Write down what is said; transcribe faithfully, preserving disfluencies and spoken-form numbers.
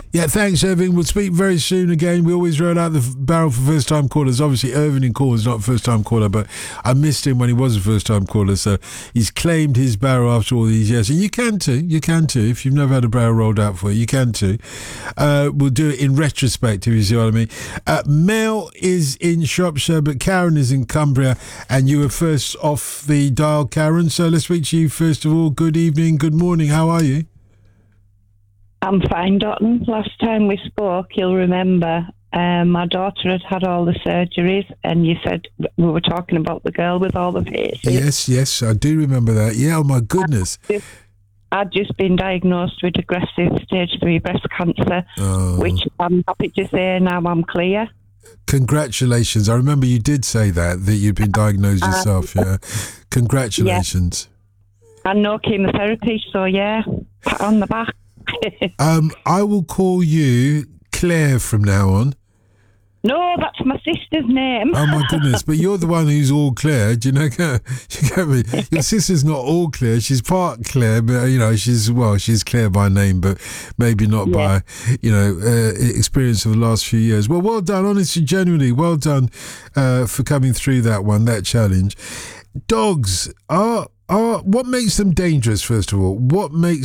Yeah, thanks, Irving. We'll speak very soon again. We always roll out the f- barrel for first-time callers. Obviously, Irving in call is not a first-time caller, but I missed him when he was a first-time caller, so he's claimed his barrel after all these years. And you can too. You can too. If you've never had a barrel rolled out for you, you can too. Uh, we'll do it in retrospect, if you see what I mean. Uh, Mel is in Shropshire, but Karen is in Cumbria, and you were first off the dial, Karen. So let's speak to you first of all. Good evening, good morning. How are you? I'm fine, Dotton. Last time we spoke, you'll remember, um, my daughter had had all the surgeries, and you said we were talking about the girl with all the faces. Yes, yes, I do remember that. Yeah, oh my goodness. I'd just, I'd just been diagnosed with aggressive stage three breast cancer, Oh. which I'm happy to say now I'm clear. Congratulations. I remember you did say that, that you'd been diagnosed yourself, yeah. Congratulations. Yeah. And no chemotherapy, so yeah, pat on the back. um, I will call you Claire from now on. No, that's my sister's name. Oh my goodness, but you're the one who's all Claire. Do you know? You get me? Your sister's not all Claire. She's part Claire, but you know, she's well, she's Claire by name, but maybe not Yeah. by you know uh, experience of the last few years. Well, well done, honestly, genuinely, well done uh, for coming through that one, that challenge. Dogs are are what makes them dangerous? First of all, what makes